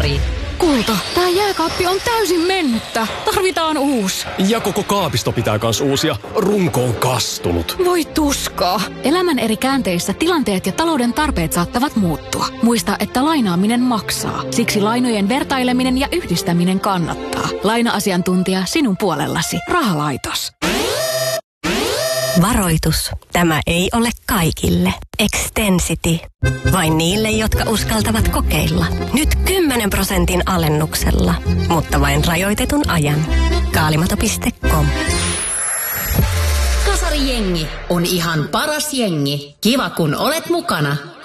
Kasari. Kulta, tää jääkaappi on täysin mennyttä. Tarvitaan uusi. Ja koko kaapisto pitää kans uusia. Runko on kastunut. Voi tuskaa. Elämän eri käänteissä tilanteet ja talouden tarpeet saattavat muuttua. Muista, että lainaaminen maksaa. Siksi lainojen vertaileminen ja yhdistäminen kannattaa. Laina-asiantuntija sinun puolellasi. Rahalaitos. Varoitus. Tämä ei ole kaikille. Extensity. Vain niille, jotka uskaltavat kokeilla. Nyt 10% alennuksella. Mutta vain rajoitetun ajan. Kaalimato.com. Kasarijengi on ihan paras jengi. Kiva kun olet mukana.